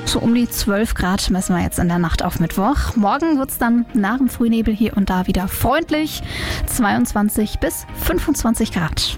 So um die 12 Grad messen wir jetzt in der Nacht auf Mittwoch. Morgen wird es dann nach dem Frühnebel hier und da wieder freundlich. 22 bis 25 Grad.